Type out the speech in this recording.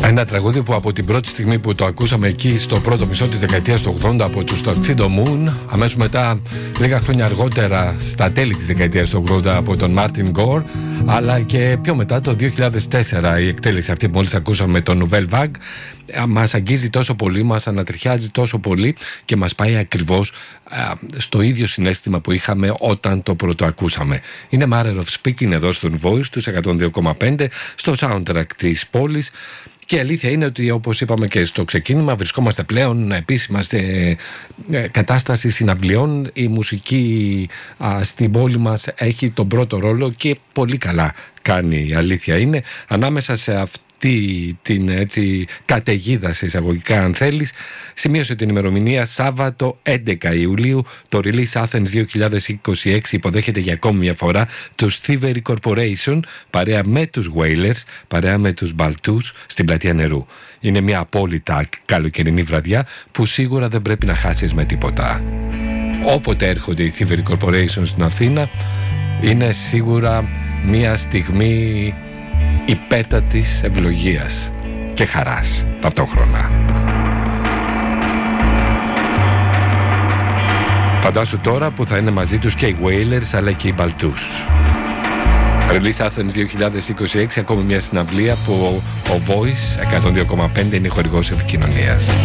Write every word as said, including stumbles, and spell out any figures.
Ένα τραγούδι που από την πρώτη στιγμή που το ακούσαμε εκεί στο πρώτο μισό της δεκαετίας του ογδόντα από τους Tuxedo Moon, αμέσως μετά λίγα χρόνια αργότερα στα τέλη της δεκαετίας του ογδόντα από τον Martin Gore, αλλά και πιο μετά το δύο χιλιάδες τέσσερα η εκτέλεση αυτή που μόλις ακούσαμε με τον Nouvelle Vague μας αγγίζει τόσο πολύ, μας ανατριχιάζει τόσο πολύ και μας πάει ακριβώς α, στο ίδιο συναίσθημα που είχαμε όταν το πρώτο ακούσαμε. Είναι Matter of Speaking εδώ στον Voice τους εκατόν δύο κόμμα πέντε στο soundtrack της πόλης. Και η αλήθεια είναι ότι, όπως είπαμε και στο ξεκίνημα, βρισκόμαστε πλέον επίσημα σε κατάσταση συναυλιών. Η μουσική α, στην πόλη μας έχει τον πρώτο ρόλο και πολύ καλά κάνει, η αλήθεια είναι. Ανάμεσα σε αυτή την έτσι καταιγίδα σε εισαγωγικά αν θέλεις, σημείωσε την ημερομηνία Σάββατο έντεκα Ιουλίου. Το Release Athens δύο χιλιάδες είκοσι έξι υποδέχεται για ακόμη μια φορά τους Thievery Corporation παρέα με τους Wailers, παρέα με τους Baltus στην Πλατεία Νερού. Είναι μια απόλυτα καλοκαιρινή βραδιά που σίγουρα δεν πρέπει να χάσεις με τίποτα. Όποτε έρχονται οι Thievery Corporation στην Αθήνα είναι σίγουρα μια στιγμή υπέρτατης ευλογίας και χαράς ταυτόχρονα. Φαντάσου τώρα που θα είναι μαζί τους και οι Wailers αλλά και οι Baltus. Release Athens δύο χιλιάδες είκοσι έξι, ακόμη μια συναυλία που ο Voice εκατόν δύο κόμμα πέντε είναι χορηγός επικοινωνίας.